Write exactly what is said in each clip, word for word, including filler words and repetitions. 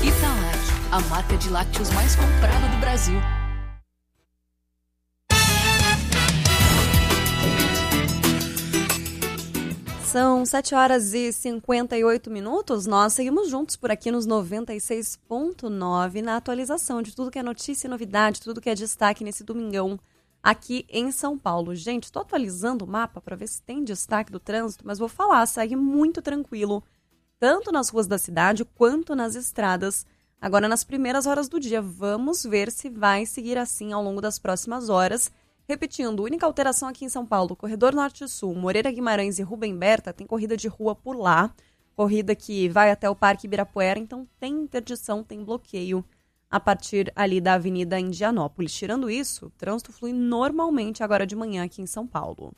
Italac, a marca de lácteos mais comprada do Brasil. São sete horas e cinquenta e oito minutos. Nós seguimos juntos por aqui nos noventa e seis ponto nove na atualização de tudo que é notícia e novidade, tudo que é destaque nesse domingão aqui em São Paulo. Gente, estou atualizando o mapa para ver se tem destaque do trânsito, mas vou falar, segue muito tranquilo, tanto nas ruas da cidade quanto nas estradas. Agora, nas primeiras horas do dia, vamos ver se vai seguir assim ao longo das próximas horas. Repetindo, única alteração aqui em São Paulo, Corredor Norte-Sul, Moreira Guimarães e Rubem Berta, tem corrida de rua por lá, corrida que vai até o Parque Ibirapuera, então tem interdição, tem bloqueio a partir ali da Avenida Indianópolis. Tirando isso, o trânsito flui normalmente agora de manhã aqui em São Paulo.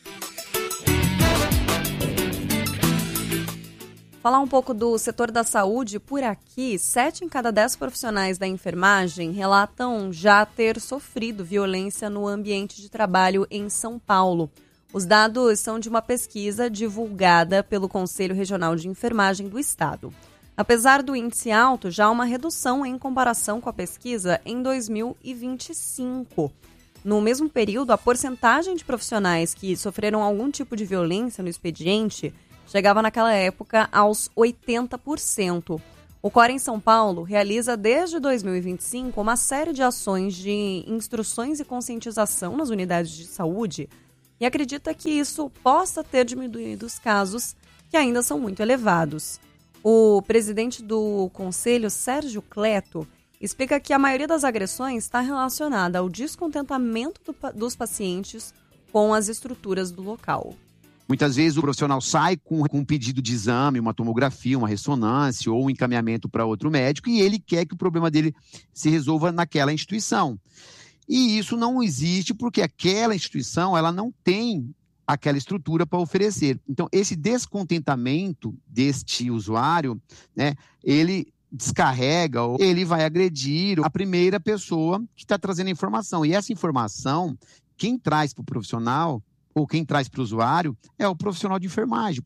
Falar um pouco do setor da saúde por aqui, sete em cada dez profissionais da enfermagem relatam já ter sofrido violência no ambiente de trabalho em São Paulo. Os dados são de uma pesquisa divulgada pelo Conselho Regional de Enfermagem do Estado. Apesar do índice alto, já há uma redução em comparação com a pesquisa em dois mil e vinte e cinco. No mesmo período, a porcentagem de profissionais que sofreram algum tipo de violência no expediente chegava naquela época aos oitenta por cento. O C O R em São Paulo realiza desde dois mil e vinte e cinco uma série de ações de instruções e conscientização nas unidades de saúde e acredita que isso possa ter diminuído os casos que ainda são muito elevados. O presidente do Conselho, Sérgio Cleto, explica que a maioria das agressões está relacionada ao descontentamento do, dos pacientes com as estruturas do local. Muitas vezes o profissional sai com, com um pedido de exame, uma tomografia, uma ressonância ou um encaminhamento para outro médico e ele quer que o problema dele se resolva naquela instituição. E isso não existe porque aquela instituição ela não tem aquela estrutura para oferecer. Então, esse descontentamento deste usuário, né, ele descarrega ou ele vai agredir a primeira pessoa que está trazendo a informação. E essa informação, quem traz para o profissional ou quem traz para o usuário é o profissional de enfermagem.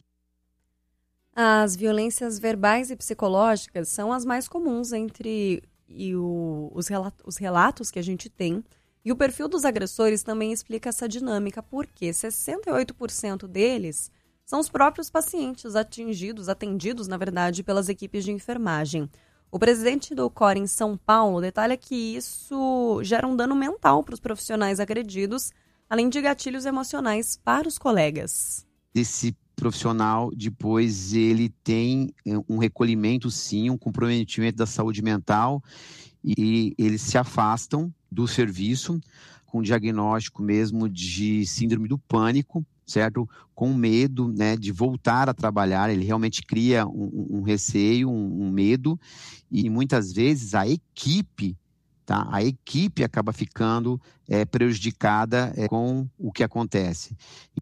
As violências verbais e psicológicas são as mais comuns entre e o, os, relatos, os relatos que a gente tem. E o perfil dos agressores também explica essa dinâmica, porque sessenta e oito por cento deles são os próprios pacientes atingidos, atendidos, na verdade, pelas equipes de enfermagem. O presidente do C O R em São Paulo detalha que isso gera um dano mental para os profissionais agredidos, além de gatilhos emocionais para os colegas. Esse profissional, depois, ele tem um recolhimento, sim, um comprometimento da saúde mental e eles se afastam do serviço com diagnóstico mesmo de síndrome do pânico, certo? Com medo, né, de voltar a trabalhar. Ele realmente cria um, um receio, um, um medo e muitas vezes a equipe Tá? A equipe acaba ficando é, prejudicada é, com o que acontece.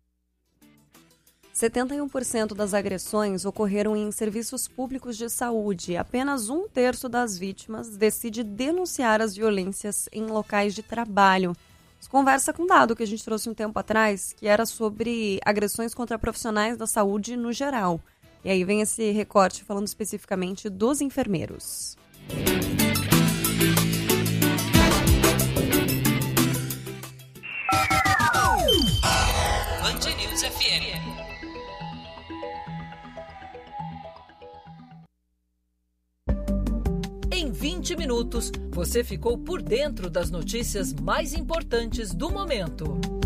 setenta e um por cento das agressões ocorreram em serviços públicos de saúde. Apenas um terço das vítimas decide denunciar as violências em locais de trabalho. Isso conversa com um dado que a gente trouxe um tempo atrás, que era sobre agressões contra profissionais da saúde no geral. E aí vem esse recorte falando especificamente dos enfermeiros. F M. Em vinte minutos, você ficou por dentro das notícias mais importantes do momento.